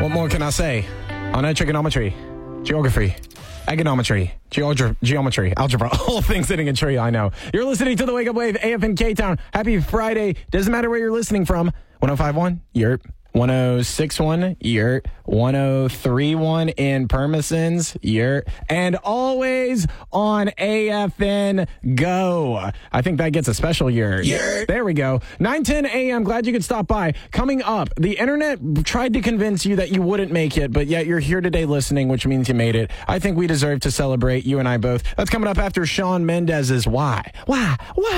What more can I say? On trigonometry, geography, econometry, geometry, algebra, all things sitting in tree, I know. You're listening to the Wake Up Wave, AFN K-Town. Happy Friday. Doesn't matter where you're listening from. 105.1, Yurt. 106.1, Yurt. 103.1 in Permisons, Yurt. And always on AFN Go. I think that gets a special Yurt. There we go. 9:10 a.m. Glad you could stop by. Coming up, the internet tried to convince you that you wouldn't make it, but yet you're here today listening, which means you made it. I think we deserve to celebrate, you and I both. That's coming up after Shawn Mendes's Why?